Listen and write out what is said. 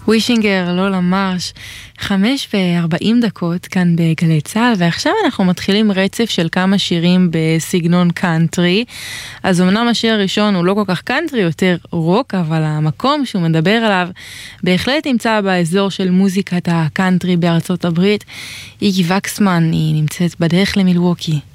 ווישינגר, לולה מרש, 5:40 כאן בגלי צהל, ועכשיו אנחנו מתחילים רצף של כמה שירים בסגנון קאנטרי. אז אמנם השיר הראשון הוא לא כל כך קאנטרי, יותר רוק, אבל המקום שהוא מדבר עליו בהחלט נמצא באזור של מוזיקת הקאנטרי בארצות הברית. איגי וקסמן, היא נמצאת בדרך למילווקי.